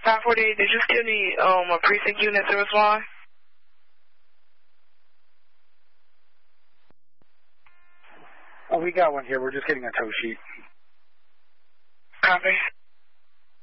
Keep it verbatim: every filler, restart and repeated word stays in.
five forty-eight, did you still need um, a precinct unit to respond? Oh, we got one here. We're just getting a tow sheet. Copy.